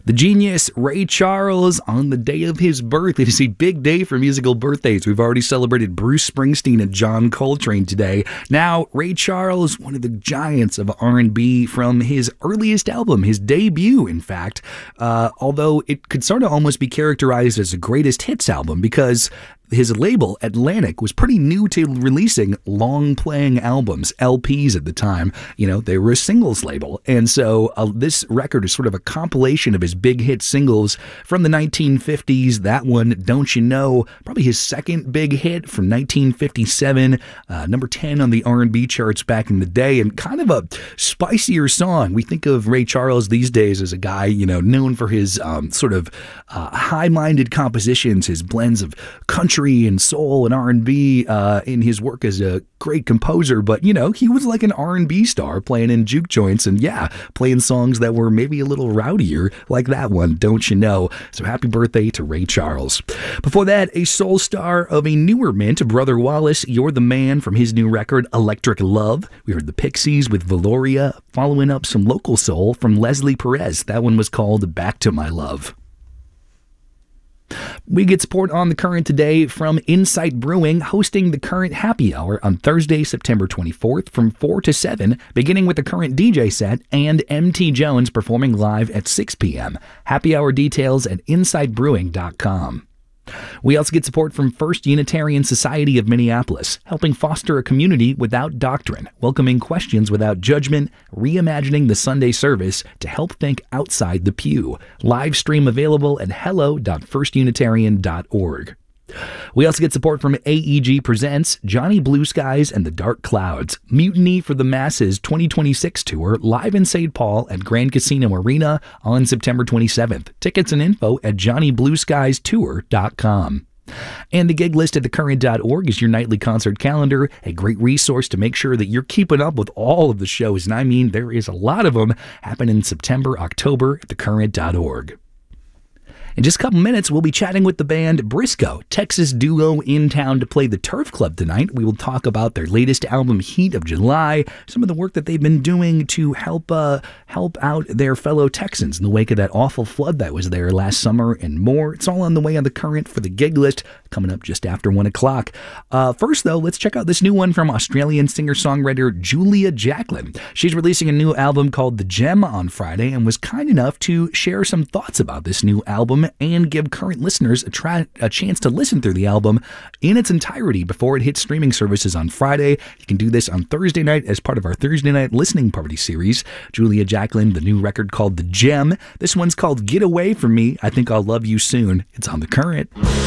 The genius Ray Charles on the day of his birth. It is a big day for musical birthdays. We've already celebrated Bruce Springsteen and John Coltrane today. Now, Ray Charles, one of the giants of R&B from his earliest album, his debut, in fact, although it could sort of almost be characterized as a greatest hits album because his label, Atlantic, was pretty new to releasing long-playing albums, LPs at the time. You know, they were a singles label. And so this record is sort of a compilation of his big hit singles from the 1950s. That one, Don't You Know, probably his second big hit from 1957, number 10 on the R&B charts back in the day, and kind of a spicier song. We think of Ray Charles these days as a guy, you know, known for his sort of high-minded compositions, his blends of country and soul and R&B in his work as a great composer, but you know, he was like an R&B star playing in juke joints and playing songs that were maybe a little rowdier, like that one, Don't You Know. So happy birthday to Ray Charles. Before that, a soul star of a newer mint, Brother Wallace, You're the Man, from his new record Electric Love. We heard the Pixies with Valoria, following up some local soul from Leslie Perez. That one was called Back to My Love. We get support on The Current today from Insight Brewing, hosting The Current Happy Hour on Thursday, September 24th from 4 to 7, beginning with The Current DJ set and MT Jones performing live at 6 p.m. Happy Hour details at insightbrewing.com. We also get support from First Unitarian Society of Minneapolis, helping foster a community without doctrine, welcoming questions without judgment, reimagining the Sunday service to help think outside the pew. Live stream available at hello.firstunitarian.org. We also get support from AEG Presents Johnny Blue Skies and the Dark Clouds, Mutiny for the Masses 2026 tour, live in St. Paul at Grand Casino Arena on September 27th. Tickets and info at johnnyblueskiestour.com. And the gig list at thecurrent.org is your nightly concert calendar, a great resource to make sure that you're keeping up with all of the shows. And I mean, there is a lot of them happening in September, October at thecurrent.org. In just a couple minutes, we'll be chatting with the band Briscoe, Texas duo in town to play the Turf Club tonight. We will talk about their latest album, Heat of July, some of the work that they've been doing to help out their fellow Texans in the wake of that awful flood that was there last summer, and more. It's all on the way on The Current for the gig list, coming up just after 1 o'clock. First, though, let's check out this new one from Australian singer-songwriter Julia Jacklin. She's releasing a new album called The Gem on Friday and was kind enough to share some thoughts about this new album and give current listeners a chance to listen through the album in its entirety before it hits streaming services on Friday. You can do this on Thursday night as part of our Thursday night listening party series. Julia Jacklin, the new record called The Gem. This one's called Get Away From Me, I Think I'll Love You Soon. It's on The Current.